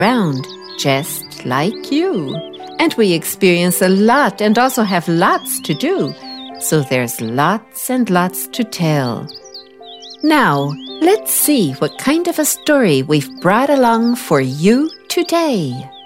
around, just like you. And we experience a lot and also have lots to do. So there's lots and lots to tell. Now, let's see what kind of a story we've brought along for you today.